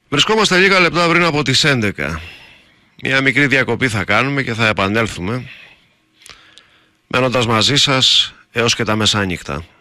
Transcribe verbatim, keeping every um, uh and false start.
Βρισκόμαστε λίγα λεπτά πριν από τις έντεκα. Μια μικρή διακοπή θα κάνουμε και θα επανέλθουμε, μένοντας μαζί σας έως και τα μεσάνυχτα.